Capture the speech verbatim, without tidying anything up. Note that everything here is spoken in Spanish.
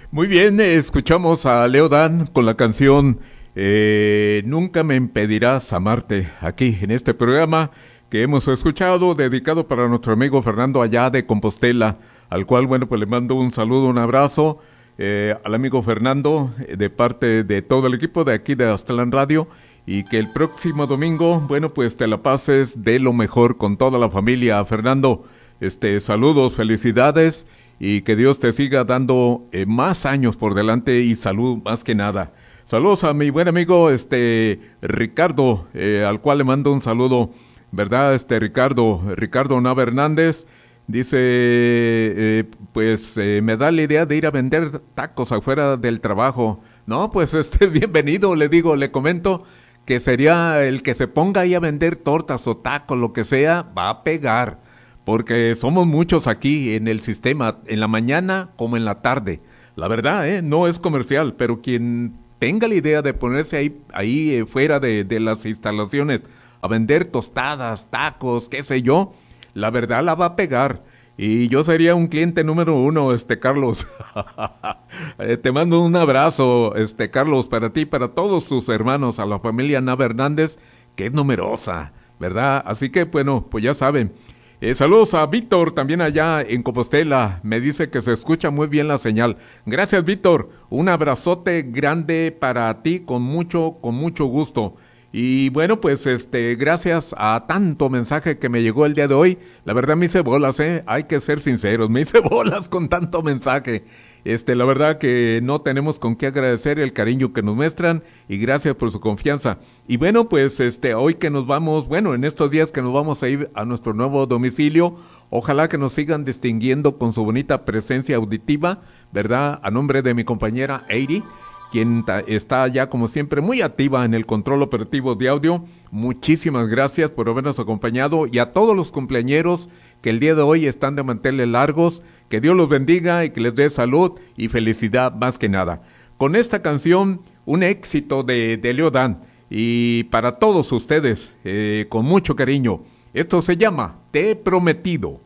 Muy bien, eh, escuchamos a Leo Dan con la canción eh, Nunca me impedirás amarte, aquí en este programa que hemos escuchado, dedicado para nuestro amigo Fernando allá de Compostela, al cual, bueno, pues le mando un saludo, un abrazo eh, al amigo Fernando, eh, de parte de todo el equipo de aquí de Aztlán Radio, y que el próximo domingo, bueno, pues te la pases de lo mejor con toda la familia. Fernando, este, saludos, felicidades, y que Dios te siga dando eh, más años por delante y salud más que nada. Saludos a mi buen amigo este Ricardo, eh, al cual le mando un saludo, ¿verdad? Este Ricardo, Ricardo Nava Hernández, dice, eh, pues eh, me da la idea de ir a vender tacos afuera del trabajo. No, pues este, bienvenido, le digo, le comento que sería el que se ponga ahí a vender tortas o tacos, lo que sea, va a pegar. Porque somos muchos aquí en el sistema, en la mañana como en la tarde. La verdad, ¿eh? No es comercial, pero quien tenga la idea de ponerse ahí, ahí eh, fuera de, de las instalaciones a vender tostadas, tacos, qué sé yo, la verdad la va a pegar. Y yo sería un cliente número uno, este Carlos. eh, te mando un abrazo, este Carlos, para ti, para todos tus hermanos, a la familia Nava Hernández, que es numerosa, ¿verdad? Así que, bueno, pues ya saben. Eh, saludos a Víctor, también allá en Compostela, me dice que se escucha muy bien la señal. Gracias, Víctor, un abrazote grande para ti, con mucho, con mucho gusto. Y bueno, pues este, gracias a tanto mensaje que me llegó el día de hoy, la verdad me hice bolas, eh, hay que ser sinceros, me hice bolas con tanto mensaje. Este, la verdad que no tenemos con qué agradecer el cariño que nos muestran y gracias por su confianza. Y bueno, pues este, hoy que nos vamos, bueno, en estos días que nos vamos a ir a nuestro nuevo domicilio, ojalá que nos sigan distinguiendo con su bonita presencia auditiva, ¿verdad? A nombre de mi compañera Eiri, quien ta- está ya como siempre muy activa en el control operativo de audio. Muchísimas gracias por habernos acompañado y a todos los cumpleañeros que el día de hoy están de manteles largos, que Dios los bendiga y que les dé salud y felicidad más que nada. Con esta canción, un éxito de, de Leo Dan, y para todos ustedes, eh, con mucho cariño, esto se llama Te he prometido.